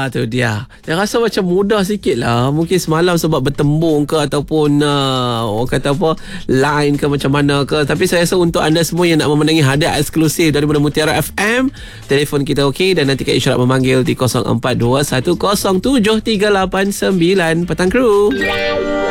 tu dia. Saya rasa macam mudah sikit lah. Mungkin semalam sebab bertembung ke ataupun orang kata apa, line ke macam mana ke. Tapi saya rasa untuk anda semua yang nak memenangi hadiah eksklusif daripada Mutiara FM, telefon kita okey, dan nanti Kak Isyarat memanggil di 0421073889. Petang Kru.